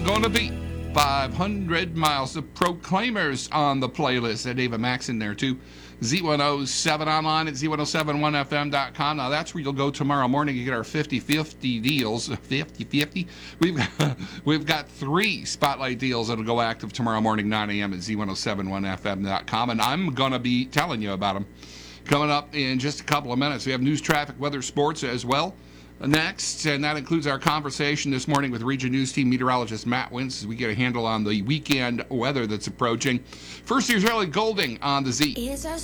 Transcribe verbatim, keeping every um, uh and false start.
gonna be five hundred miles of Proclaimers on the playlist. And Ava Max in there too. Z one oh seven online at Z one oh seven one F M dot com. Now that's where you'll go tomorrow morning. You get our fifty fifty deals. fifty fifty. We've got, we've got three spotlight deals that'll go active tomorrow morning, nine a.m. at Z one oh seven one F M dot com. And I'm going to be telling you about them coming up in just a couple of minutes. We have news, traffic, weather, sports as well next, and that includes our conversation this morning with Region News Team meteorologist Matt Wintz as we get a handle on the weekend weather that's approaching. First, here's Riley Golding on the Z. Is our